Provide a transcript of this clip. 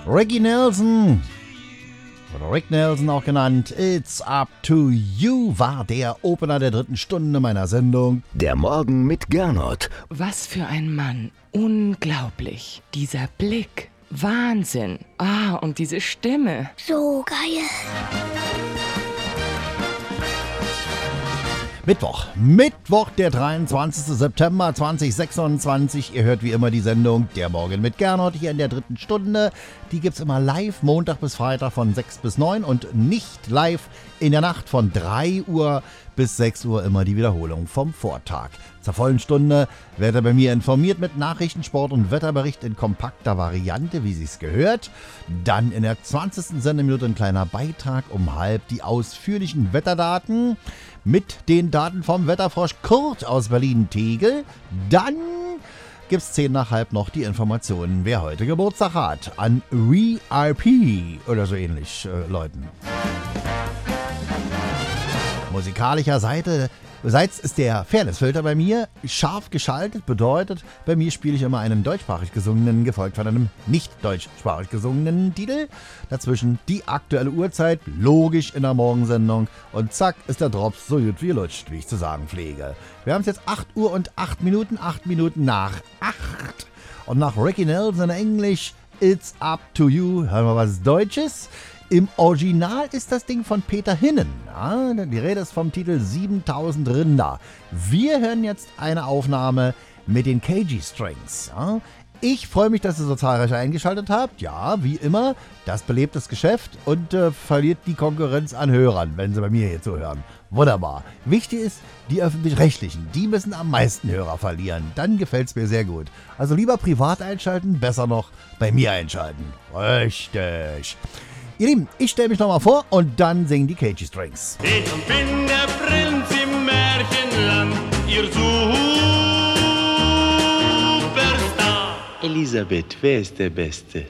Ricky Nelson, oder Rick Nelson auch genannt, It's Up to You, war der Opener der 3. Stunde meiner Sendung. Der Morgen mit Gernot. Was für ein Mann. Unglaublich. Dieser Blick. Wahnsinn. Und diese Stimme. So geil. Mittwoch, der 23. September 2026. Ihr hört wie immer die Sendung Der Morgen mit Gernot hier in der 3. Stunde. Die gibt's immer live, Montag bis Freitag von 6 bis 9 und nicht live in der Nacht von 3 Uhr bis 6 Uhr immer die Wiederholung vom Vortag. Zur vollen Stunde werdet ihr bei mir informiert mit Nachrichten, Sport und Wetterbericht in kompakter Variante, wie sich's gehört. Dann in der 20. Sendeminute ein kleiner Beitrag um halb die ausführlichen Wetterdaten mit den Daten vom Wetterfrosch Kurt aus Berlin-Tegel. Dann gibt's 10 nach halb noch die Informationen, wer heute Geburtstag hat. An RIP oder so ähnlich Leuten. Musikalischerseits ist der Fairnessfilter bei mir scharf geschaltet. Bedeutet, bei mir spiele ich immer einen deutschsprachig gesungenen, gefolgt von einem nicht deutschsprachig gesungenen Titel. Dazwischen die aktuelle Uhrzeit, logisch in der Morgensendung. Und zack ist der Drops so gut wie lutscht, wie ich zu sagen pflege. Wir haben es jetzt 8 Uhr und 8 Minuten, 8 Minuten nach 8. Und nach Ricky Nelson in Englisch, It's Up to You, hören wir was Deutsches. Im Original ist das Ding von Peter Hinnen. Ja, die Rede ist vom Titel 7000 Rinder. Wir hören jetzt eine Aufnahme mit den KG Strings. Ja, ich freue mich, dass ihr so zahlreich eingeschaltet habt. Ja, wie immer, das belebt das Geschäft und verliert die Konkurrenz an Hörern, wenn sie bei mir hier zuhören. Wunderbar. Wichtig ist, die Öffentlich-Rechtlichen, die müssen am meisten Hörer verlieren. Dann gefällt es mir sehr gut. Also lieber privat einschalten, besser noch bei mir einschalten. Richtig. Ihr Lieben, ich stelle mich nochmal vor und dann singen die KG Strings. Ich bin der Prinz im Märchenland, ihr Superstar. Elisabeth, wer ist der Beste?